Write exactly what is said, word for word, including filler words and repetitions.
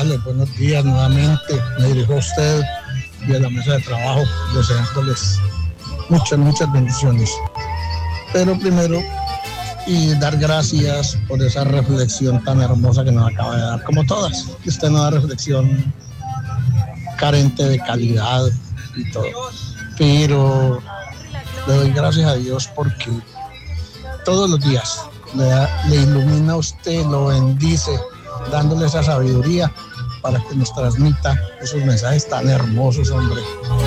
González, buenos días nuevamente. Me dirijo a usted y a la mesa de trabajo, deseándoles muchas, muchas bendiciones. Pero primero, y dar gracias por esa reflexión tan hermosa que nos acaba de dar, como todas. Esta nueva reflexión carente de calidad y todo. Pero le doy gracias a Dios porque todos los días le, da, le ilumina a usted, lo bendice, dándole esa sabiduría para que nos transmita esos mensajes tan hermosos, hombre.